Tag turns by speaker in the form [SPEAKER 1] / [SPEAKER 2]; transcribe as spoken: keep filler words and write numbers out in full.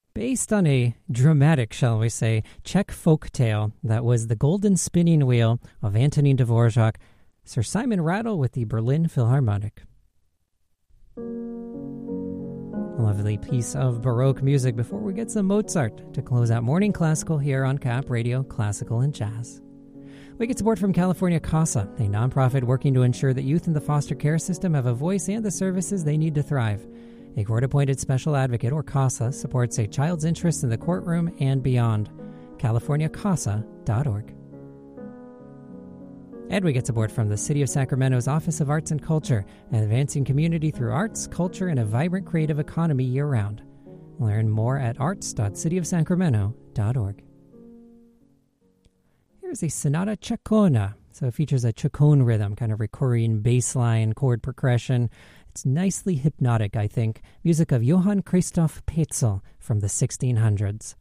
[SPEAKER 1] Based on a dramatic, shall we say, Czech folk tale that was The Golden Spinning Wheel of Antonin Dvorak, Sir Simon Rattle with the Berlin Philharmonic. A lovely piece of Baroque music before we get some Mozart to close out Morning Classical here on Cap Radio Classical and Jazz. We get support from California CASA, a nonprofit working to ensure that youth in the foster care system have a voice and the services they need to thrive. A court-appointed special advocate, or CASA, supports a child's interests in the courtroom and beyond. california casa dot org. And we get support from the City of Sacramento's Office of Arts and Culture, advancing community through arts, culture, and a vibrant creative economy year-round. Learn more at arts dot city of sacramento dot org. Here's a Sonata Chaconne. So it features a chaconne rhythm, kind of recurring bass line, chord progression. It's nicely hypnotic, I think. Music of Johann Christoph Petzel from the sixteen hundreds.